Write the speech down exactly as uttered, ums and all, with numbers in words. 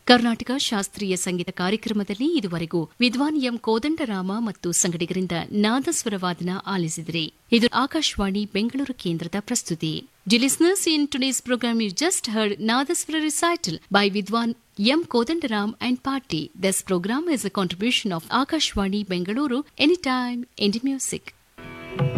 ಕರ್ನಾಟಕ ಶಾಸ್ತ್ರೀಯ ಸಂಗೀತ ಕಾರ್ಯಕ್ರಮದಲ್ಲಿ ಇದುವರೆಗೂ ವಿದ್ವಾನ್ ಎಂ ಕೋದಂಡರಾಮ ಮತ್ತು ಸಂಗಡಿಗರಿಂದ ನಾದಸ್ವರವಾದನ ಆಲಿಸಿದರೆ ಇದು ಆಕಾಶವಾಣಿ ಬೆಂಗಳೂರು ಕೇಂದ್ರದ ಪ್ರಸ್ತುತಿ. Dear listeners, in today's program you just heard Nadaswara recital by Vidwan M. Kodandaram and Party. This program is a contribution of Akashwani Bengaluru, Anytime Indie Music.